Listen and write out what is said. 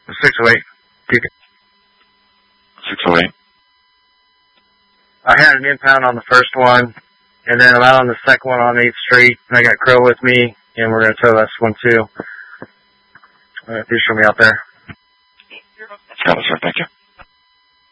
608. 608. I had an impound on the first one, and then I'm out on the second one on 8th Street, and I got Crow with me, and we're going to tow this one too. Please show me out there. Got it, sir. Thank you.